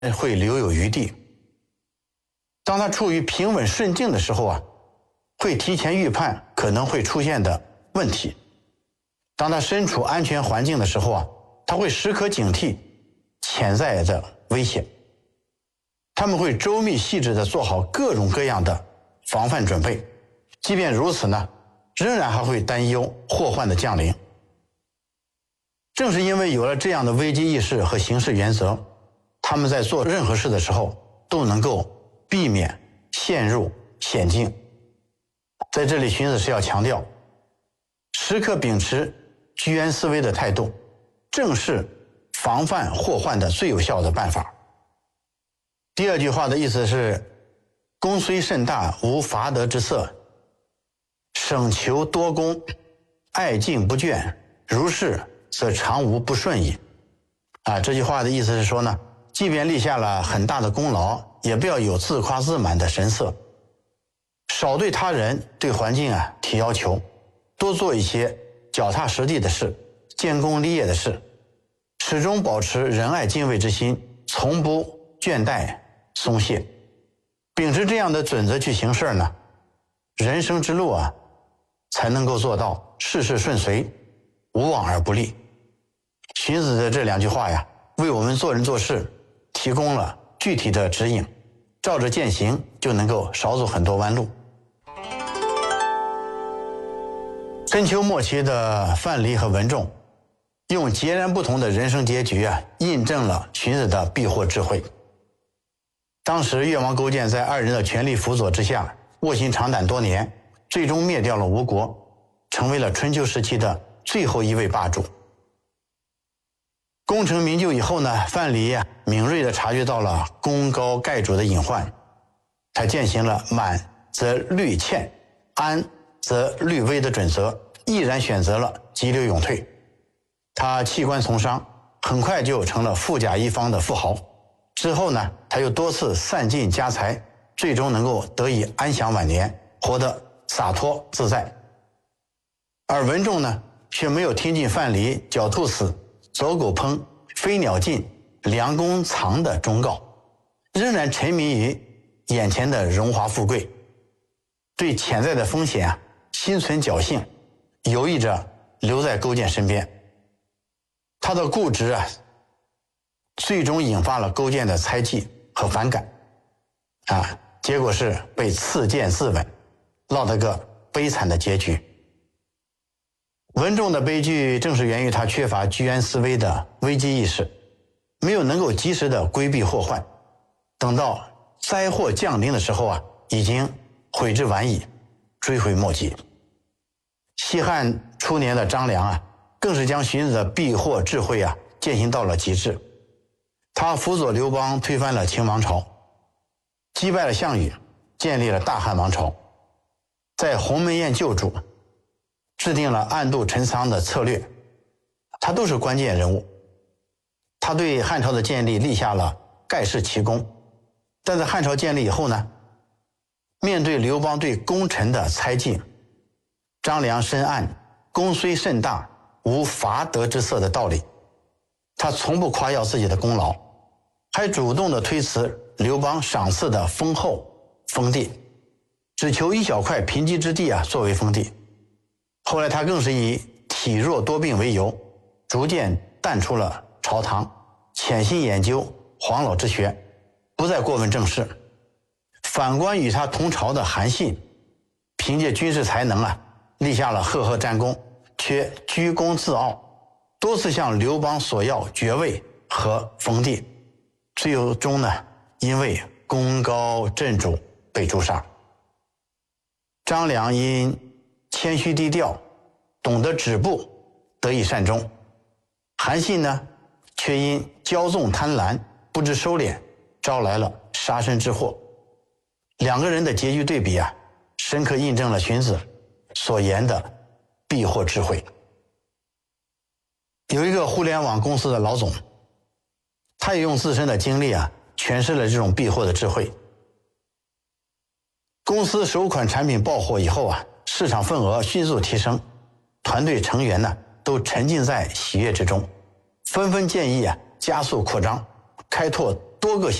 会留有余地。当他处于平稳顺境的时候啊，会提前预判可能会出现的问题。当他身处安全环境的时候啊，他会时刻警惕潜在的危险。他们会周密细致地做好各种各样的防范准备，即便如此呢，仍然还会担忧祸患的降临。正是因为有了这样的危机意识和行事原则，他们在做任何事的时候都能够避免陷入险境。在这里，荀子是要强调，时刻秉持居安思危的态度，正是防范祸患的最有效的办法。第二句话的意思是，功虽甚大，无伐德之色，省求多功，爱敬不倦，如是则常无不顺矣。这句话的意思是说呢，即便立下了很大的功劳，也不要有自夸自满的神色，少对他人对环境提要求，多做一些脚踏实地的事，建功立业的事，始终保持仁爱敬畏之心，从不倦怠松懈。秉持这样的准则去行事呢，人生之路才能够做到事事顺遂，无往而不利。荀子的这两句话为我们做人做事提供了具体的指引，照着践行就能够少走很多弯路。春秋末期的范蠡和文仲用截然不同的人生结局印证了荀子的避祸智慧。当时越王勾践在二人的全力辅佐之下，卧薪尝胆多年，最终灭掉了吴国，成为了春秋时期的最后一位霸主。功成名就以后呢，范蠡敏锐地察觉到了功高盖主的隐患，他践行了满则虑欠，安则虑危的准则，毅然选择了急流勇退。他弃官从商，很快就成了富甲一方的富豪。之后呢，他又多次散尽家财，最终能够得以安享晚年，活得洒脱自在。而文仲呢，却没有听进范蠡狡兔死，走狗烹，飞鸟尽，良弓藏的忠告，仍然沉迷于眼前的荣华富贵，对潜在的风险心存侥幸，犹豫着留在勾践身边。他的固执最终引发了勾践的猜忌和反感结果是被赐剑自刎，落得个悲惨的结局。文仲的悲剧正是源于他缺乏居安思危的危机意识，没有能够及时的规避祸患，等到灾祸降临的时候已经悔之晚矣，追悔莫及。西汉初年的张良更是将荀子的避祸智慧践行到了极致。他辅佐刘邦推翻了秦王朝，击败了项羽，建立了大汉王朝，在鸿门宴救主，制定了暗度陈仓的策略，他都是关键人物。他对汉朝的建立立下了盖世奇功，但在汉朝建立以后呢，面对刘邦对功臣的猜忌，张良深谙功虽甚大，无伐德之色的道理，他从不夸耀自己的功劳，还主动地推辞刘邦赏赐的丰厚封地，只求一小块贫瘠之地作为封地。后来他更是以体弱多病为由，逐渐淡出了朝堂，潜心研究黄老之学，不再过问政事。反观与他同朝的韩信，凭借军事才能立下了赫赫战功，却居功自傲，多次向刘邦索要爵位和封地，最终呢，因为功高震主被诛杀。张良因谦虚低调，懂得止步，得以善终。韩信呢，却因骄纵贪婪，不知收敛，招来了杀身之祸。两个人的结局对比深刻印证了荀子所言的避祸智慧。有一个互联网公司的老总，他也用自身的经历诠释了这种避祸的智慧。公司首款产品爆火以后市场份额迅速提升，团队成员呢都沉浸在喜悦之中，纷纷建议加速扩张，开拓多个